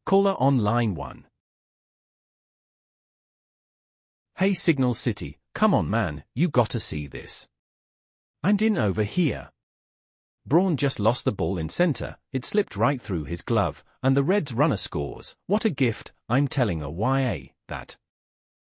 Caller on line 1. Hey Signal City, come on man, you gotta see this. I'm in over here. Braun just lost the ball in center, it slipped right through his glove, and the Reds runner scores. What a gift, I'm telling a YA, that.